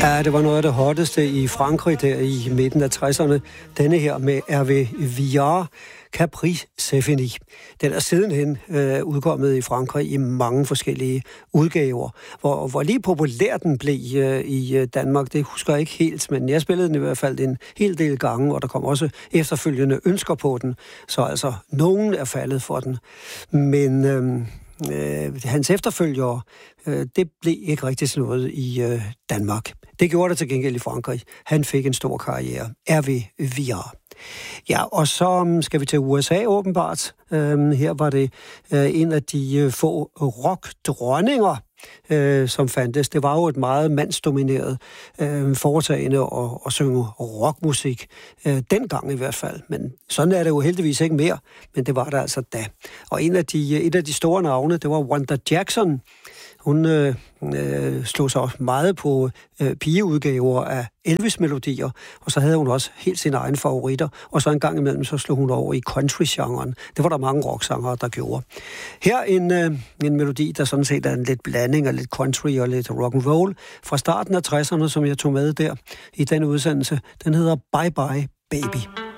Ja, det var noget af det hotteste i Frankrig der i midten af 60'erne. Denne her med Hervé Villard, Caprice c'est fini. Den er sidenhen udkommet i Frankrig i mange forskellige udgaver. Hvor lige populær den blev i Danmark, det husker jeg ikke helt, men jeg spillede den i hvert fald en hel del gange, og der kom også efterfølgende ønsker på den. Så altså, nogen er faldet for den. Men hans efterfølgere, det blev ikke rigtig sådan noget i Danmark. Det gjorde det til gengæld i Frankrig. Han fik en stor karriere. Hervé Villard. Ja, og så skal vi til USA åbenbart. Her var det en af de få rockdronninger, som fandtes. Det var jo et meget mandsdomineret foretagende at synge rockmusik. Dengang i hvert fald. Men sådan er det jo heldigvis ikke mere. Men det var der altså da. Og et af de store navne, det var Wanda Jackson. Hun slog sig også meget på pigeudgaver af Elvis-melodier, og så havde hun også helt sine egne favoritter, og så en gang imellem, så slog hun over i country-genren. Det var der mange rocksangere, der gjorde. Her en melodi, der sådan set er en lidt blanding af lidt country og lidt rock and roll fra starten af 60'erne, som jeg tog med der i den udsendelse. Den hedder Bye Bye Baby.